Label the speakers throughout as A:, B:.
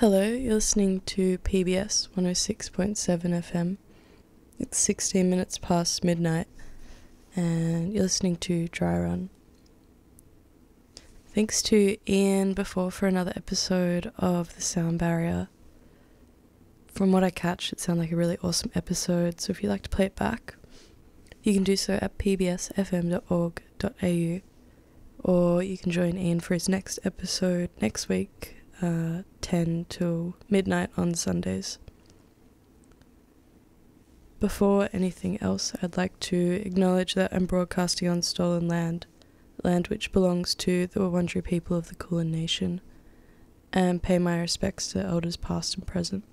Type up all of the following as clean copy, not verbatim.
A: Hello, you're listening to PBS 106.7 FM. It's 16 minutes past midnight, and you're listening to Dry Run. Thanks to Ian before for another episode of The Sound Barrier. From what I catch, it sounded like a really awesome episode, so if you'd like to play it back, you can do so at pbsfm.org.au, or you can join Ian for his next episode next week, 10 till midnight on Sundays. Before anything else, I'd like to acknowledge that I'm broadcasting on stolen land which belongs to the Wurundjeri people of the Kulin Nation, and pay my respects to elders past and present.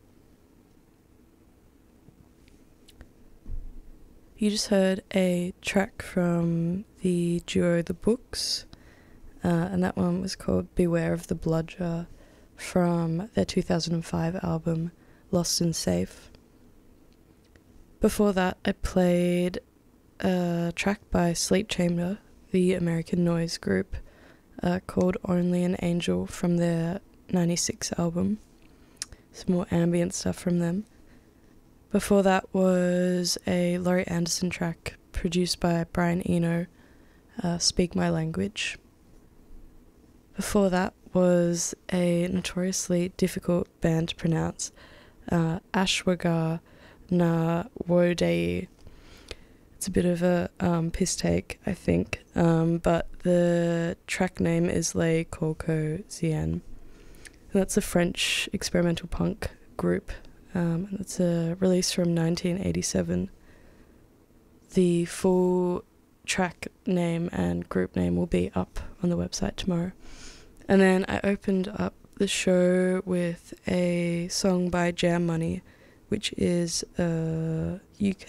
A: You just heard a track from the duo The Books, and that one was called Beware of the Blood Jar from their 2005 album Lost and Safe. Before that, I played a track by Sleep Chamber, the American noise group, called Only an Angel from their 96 album. Some more ambient stuff from them. Before that was a Laurie Anderson track produced by Brian Eno, Speak My Language. Before that was a notoriously difficult band to pronounce, Ashwagar Na Wodei. It's a bit of a piss take, I think, but the track name is Les Corco Zien. That's a French experimental punk group. It's a release from 1987. The full track name and group name will be up on the website tomorrow. And then I opened up the show with a song by Jam Money, which is a UK